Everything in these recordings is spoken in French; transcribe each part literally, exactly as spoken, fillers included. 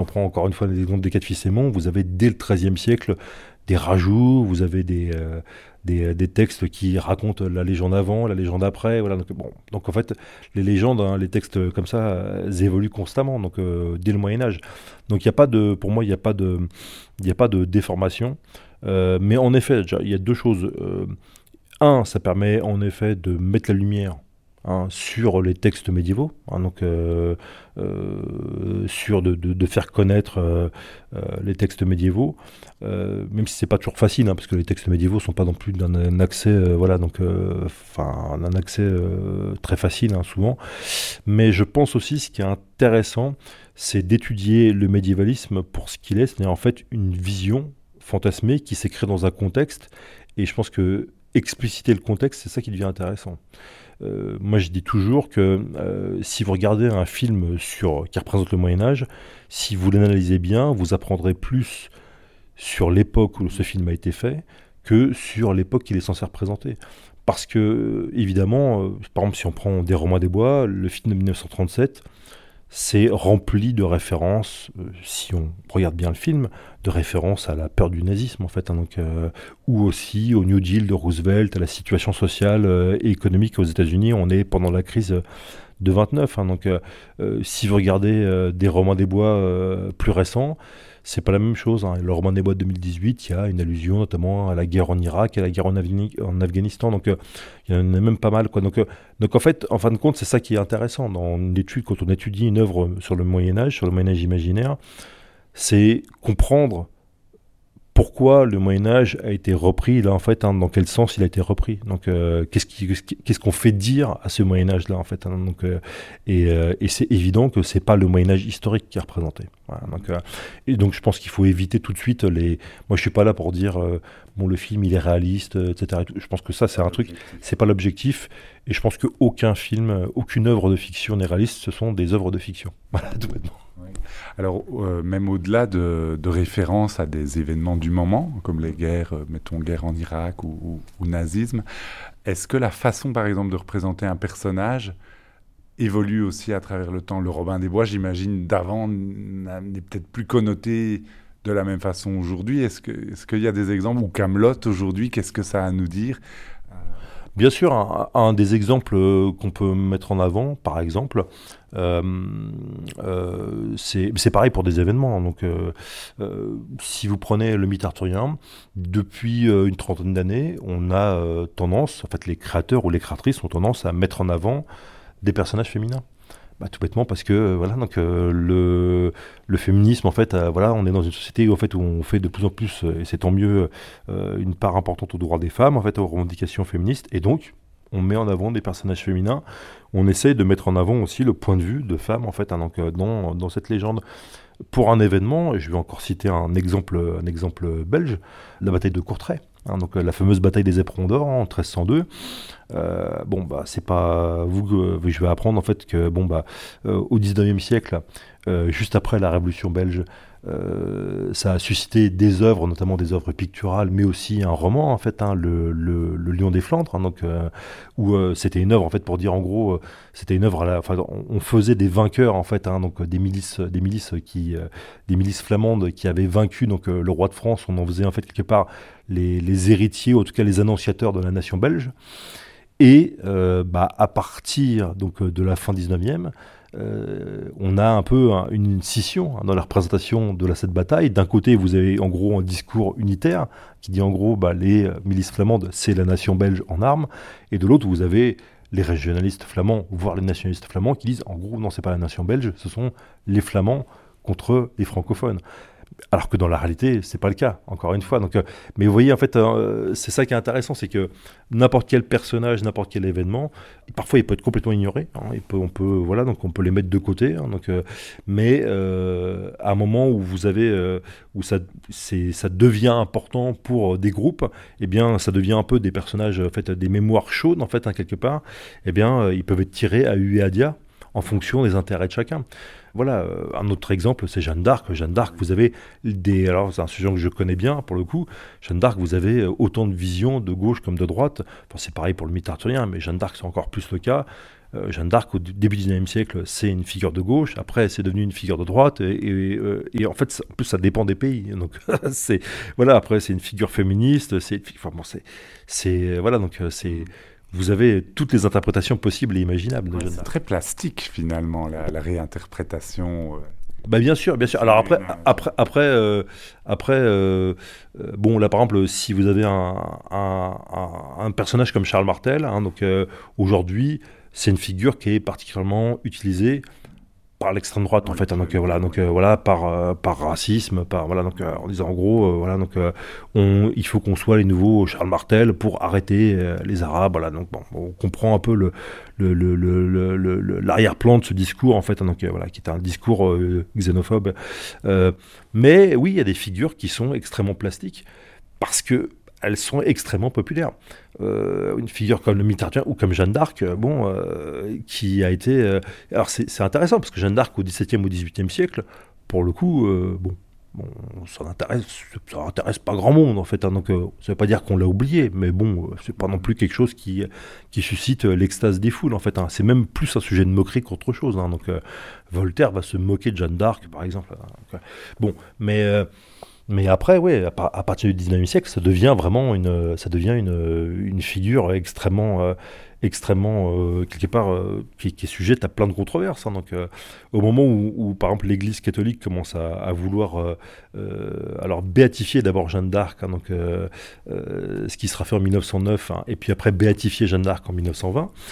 prend encore une fois l'exemple des quatre fils Aymon, vous avez dès le treizième siècle des rajouts, vous avez des, euh, des, des textes qui racontent la légende avant, la légende après. Voilà. Donc, bon, donc en fait, les légendes, hein, les textes comme ça, euh, évoluent constamment, donc, euh, dès le Moyen-Âge. Donc il y a pas de, pour moi, il n'y a, pas de, il y a pas de déformation. Euh, mais en effet, déjà, il y a deux choses. Euh, un, ça permet en effet de mettre la lumière, hein, sur les textes médiévaux, hein, donc euh, euh, sur de, de- de faire connaître, euh, euh, les textes médiévaux, euh, même si c'est pas toujours facile, hein, parce que les textes médiévaux sont pas non plus d'un un accès, euh, voilà, donc, euh, enfin, un accès, euh, très facile, hein, souvent. Mais je pense aussi, ce qui est intéressant, c'est d'étudier le médiévalisme pour ce qu'il est, c'est-à-dire en fait une vision fantasmée qui s'est créée dans un contexte, et je pense que expliciter le contexte, c'est ça qui devient intéressant. Euh, moi, je dis toujours que, euh, si vous regardez un film sur, qui représente le Moyen Âge, si vous l'analysez bien, vous apprendrez plus sur l'époque où ce film a été fait que sur l'époque qu'il est censé représenter. Parce que, euh, évidemment, euh, par exemple, si on prend Des Romains des Bois, le film de mille neuf cent trente-sept, c'est rempli de références, euh, si on regarde bien le film, de références à la peur du nazisme, en fait, hein, donc, euh, ou aussi au New Deal de Roosevelt, à la situation sociale, euh, et économique aux États-Unis. On est pendant la crise, euh, de vingt-neuf, hein, donc, euh, euh, si vous regardez, euh, des Romans des Bois, euh, plus récents, c'est pas la même chose, hein. Le Roman des Bois de deux mille dix-huit, il y a une allusion notamment à la guerre en Irak, à la guerre en, Afghani- en Afghanistan, donc, euh, il y en a même pas mal, quoi. Donc, euh, donc en fait, en fin de compte, c'est ça qui est intéressant dans une étude, quand on étudie une œuvre sur le Moyen Âge, sur le Moyen Âge imaginaire, c'est comprendre pourquoi le Moyen Âge a été repris, là, en fait, hein, dans quel sens il a été repris. Donc, euh, qu'est-ce qui- qu'est-ce qui- qu'est-ce qu'on fait dire à ce Moyen Âge-là, en fait, hein. Donc, euh, et, euh, et c'est évident que c'est pas le Moyen Âge historique qui est représenté. Voilà, donc, euh, et donc, je pense qu'il faut éviter tout de suite les. Moi, je suis pas là pour dire, euh, bon, le film il est réaliste, euh, et cetera et tout. Je pense que ça, c'est un truc, c'est pas l'objectif. Et je pense qu'aucun film, euh, aucune œuvre de fiction n'est réaliste. Ce sont des œuvres de fiction. Voilà, tout bêtement. Oui. Alors, euh, même au-delà de, de références à des événements du moment, comme les guerres, euh, mettons, guerre en Irak ou, ou- ou nazisme, est-ce que la façon, par exemple, de représenter un personnage évolue aussi à travers le temps? Le Robin des Bois, j'imagine, d'avant, n'a- n'est peut-être plus connoté de la même façon aujourd'hui. Est-ce que, est-ce qu'il y a des exemples? Ou Kaamelott, aujourd'hui, qu'est-ce que ça a à nous dire? Bien sûr, un, un des exemples, euh, qu'on peut mettre en avant, par exemple, euh, euh, c'est c'est pareil pour des événements, hein. Donc, euh, euh, si vous prenez le mythe arthurien, depuis, euh, une trentaine d'années, on a, euh, tendance, en fait, les créateurs ou les créatrices ont tendance à mettre en avant des personnages féminins. Bah, tout bêtement parce que, euh, voilà, donc, euh, le, le féminisme, en fait, euh, voilà, on est dans une société où, en fait, où on fait de plus en plus, euh, et c'est tant mieux, euh, une part importante aux droits des femmes, en fait, aux revendications féministes, et donc on met en avant des personnages féminins. On essaye de mettre en avant aussi le point de vue de femmes, en fait, hein, donc, euh, dans, dans cette légende. Pour un événement, et je vais encore citer un exemple, un exemple belge, la bataille de Courtrai. Hein, donc, euh, la fameuse bataille des éperons d'or, hein, en treize cent deux. Euh, bon, bah, c'est pas vous que je vais apprendre, en fait, que, bon, bah, euh, au dix-neuvième siècle, euh, juste après la Révolution belge, euh, ça a suscité des œuvres, notamment des œuvres picturales, mais aussi un roman, en fait, hein, le, le- le Lion des Flandres, hein, donc, euh, où, euh, c'était une œuvre, en fait, pour dire, en gros, euh, c'était une œuvre, à la- enfin, on, on faisait des vainqueurs, en fait, hein, donc, euh, des milices, des milices qui, euh, des milices flamandes qui avaient vaincu, donc, euh, le roi de France. On en faisait, en fait, quelque part les, les héritiers, ou en tout cas les annonciateurs de la nation belge. Et, euh, bah, à partir, donc, euh, de la fin dix-neuvième, euh, on a un peu, hein, une scission, hein, dans la représentation de la, cette bataille. D'un côté, vous avez en gros un discours unitaire qui dit, en gros, bah, les, euh, milices flamandes, c'est la nation belge en armes. Et de l'autre, vous avez les régionalistes flamands, voire les nationalistes flamands, qui disent, en gros, non, c'est pas la nation belge, ce sont les Flamands contre les francophones. Alors que dans la réalité, c'est pas le cas, encore une fois. Donc, euh, mais vous voyez, en fait, euh, c'est ça qui est intéressant, c'est que n'importe quel personnage, n'importe quel événement, parfois il peut être complètement ignoré, hein. Il peut, on peut, voilà, donc on peut les mettre de côté, hein. Donc, euh, mais, euh, à un moment où vous avez, euh, où ça, c'est, ça devient important pour, euh, des groupes, eh bien, ça devient un peu des personnages, en fait, des mémoires chaudes, en fait, hein, quelque part. Eh bien, euh, ils peuvent être tirés à hu et à dia en fonction des intérêts de chacun. Voilà, euh, un autre exemple, c'est Jeanne d'Arc. Jeanne d'Arc, vous avez des... Alors, c'est un sujet que je connais bien, pour le coup. Jeanne d'Arc, vous avez autant de visions, de gauche comme de droite. Enfin, c'est pareil pour le mythe arthurien, mais Jeanne d'Arc, c'est encore plus le cas. Euh, Jeanne d'Arc, au début du dix-neuvième siècle, c'est une figure de gauche. Après, c'est devenu une figure de droite. Et, et, euh, et en fait, ça, en plus, ça dépend des pays. Donc, c'est... Voilà, après, c'est une figure féministe. C'est... Enfin, bon, c'est... c'est... Voilà, donc, c'est... Vous avez toutes les interprétations possibles et imaginables de ouais, Jeanne d'Arc. C'est très plastique, finalement, la, la réinterprétation. Euh... Bah bien sûr, bien sûr. Alors après, après, après, euh, après euh, euh, bon là par exemple, si vous avez un, un, un, un personnage comme Charles Martel, hein, donc euh, aujourd'hui, c'est une figure qui est particulièrement utilisée par l'extrême droite en oui, fait, hein, donc euh, voilà, donc euh, voilà, par euh, par racisme, par voilà, donc euh, en disant en gros, euh, voilà, donc euh, on, il faut qu'on soit les nouveaux Charles Martel pour arrêter euh, les Arabes, voilà, donc bon, on comprend un peu le le, le, le, le, le l'arrière-plan de ce discours en fait, hein, donc euh, voilà, qui est un discours euh, xénophobe, euh, mais oui, il y a des figures qui sont extrêmement plastiques parce que elles sont extrêmement populaires. Euh, une figure comme le mythe arthurien ou comme Jeanne d'Arc, euh, bon, euh, qui a été... Euh, alors c'est, c'est intéressant, parce que Jeanne d'Arc au dix-septième ou dix-huitième siècle, pour le coup, euh, bon, bon, ça n'intéresse, ça n'intéresse pas grand monde, en fait. Hein, donc euh, ça ne veut pas dire qu'on l'a oublié, mais bon, euh, c'est pas non plus quelque chose qui, qui suscite euh, l'extase des foules, en fait. Hein. C'est même plus un sujet de moquerie qu'autre chose. Hein, donc euh, Voltaire va se moquer de Jeanne d'Arc, par exemple. Hein, donc, euh, bon, mais... Euh, Mais après, ouais, à, par- à partir du dix-neuvième siècle, ça devient vraiment une, ça devient une, une figure extrêmement, euh, extrêmement euh, quelque part, euh, qui, qui est sujette à plein de controverses. Hein. Donc, euh, au moment où, où, par exemple, l'Église catholique commence à, à vouloir, euh, euh, alors béatifier d'abord Jeanne d'Arc, hein, donc euh, euh, ce qui sera fait en mille neuf cent neuf, hein, et puis après béatifier Jeanne d'Arc en mille neuf cent vingt.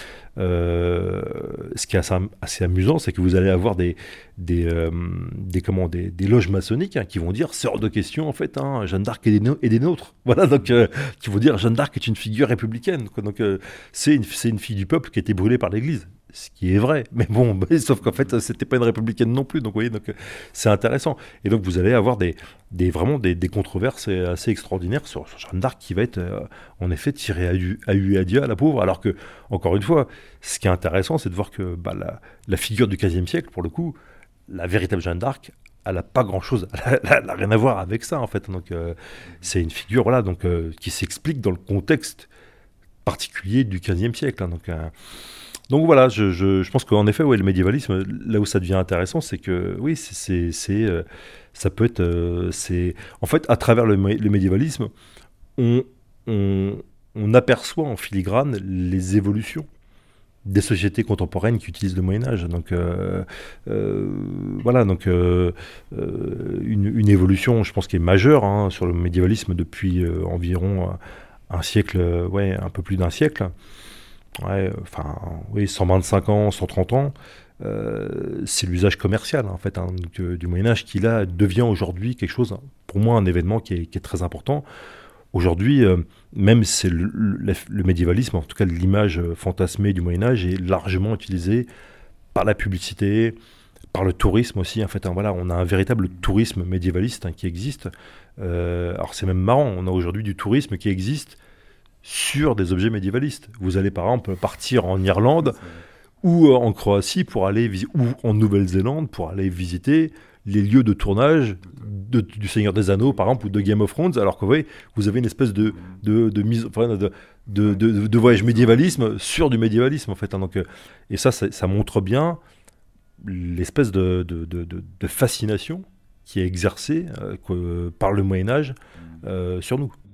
Euh, ce qui est assez, assez amusant, c'est que vous allez avoir des, des, euh, des, comment, des, des loges maçonniques hein, qui vont dire c'est hors de question en fait, hein, Jeanne d'Arc est des, no- est des nôtres. Voilà, donc euh, qui vont dire Jeanne d'Arc est une figure républicaine. Quoi. Donc euh, c'est, une, c'est une fille du peuple qui a été brûlée par l'Église. Ce qui est vrai, mais bon, mais, sauf qu'en fait, c'était pas une républicaine non plus, donc vous voyez, donc, euh, c'est intéressant. Et donc vous allez avoir des, des, vraiment des, des controverses assez extraordinaires sur, sur Jeanne d'Arc qui va être, euh, en effet, tirée à hu à hu et à dia, la pauvre, alors que, encore une fois, ce qui est intéressant, c'est de voir que bah, la, la figure du quinzième siècle, pour le coup, la véritable Jeanne d'Arc, elle n'a pas grand-chose, elle n'a rien à voir avec ça, en fait. Donc euh, c'est une figure, voilà, donc, euh, qui s'explique dans le contexte particulier du quinzième siècle. Hein, donc... Euh, Donc voilà, je, je, je pense qu'en effet, ouais, le médiévalisme, là où ça devient intéressant, c'est que oui, c'est, c'est, c'est, euh, ça peut être, euh, c'est, en fait, à travers le, mé- le médiévalisme, on, on, on aperçoit en filigrane les évolutions des sociétés contemporaines qui utilisent le Moyen Âge. Donc euh, euh, voilà, donc euh, euh, une, une évolution, je pense, qui est majeure hein, sur le médiévalisme depuis euh, environ euh, un siècle, euh, ouais, un peu plus d'un siècle. Ouais, enfin, oui, cent vingt-cinq ans, cent trente ans, euh, c'est l'usage commercial en fait hein, du, du Moyen Âge qui là devient aujourd'hui quelque chose, pour moi, un événement qui est, qui est très important. Aujourd'hui, euh, même c'est le, le, le médiévalisme, en tout cas l'image fantasmée du Moyen Âge est largement utilisée par la publicité, par le tourisme aussi. En fait, hein, voilà, on a un véritable tourisme médiévaliste hein, qui existe. Euh, alors c'est même marrant, on a aujourd'hui du tourisme qui existe sur des objets médiévalistes. Vous allez par exemple partir en Irlande ou en Croatie pour aller vis- ou en Nouvelle-Zélande pour aller visiter les lieux de tournage de- du Seigneur des Anneaux par exemple ou de Game of Thrones, alors que vous voyez, vous avez une espèce de de de mise enfin, de, de, de, de voyage médiévalisme sur du médiévalisme en fait hein, donc, euh, et ça, ça ça montre bien l'espèce de, de, de, de, de fascination qui est exercée euh, que- par le Moyen-Âge euh, sur nous.